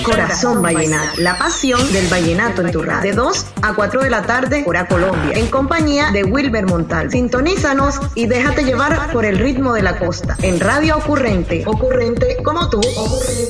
Corazón Vallenato, la pasión del vallenato en tu radio. De 2 a 4 de la tarde, hora Colombia, en compañía de Wilber Montal. Sintonízanos y déjate llevar por el ritmo de la costa. En Radio Ocurrente, ocurrente como tú. Ocurrente.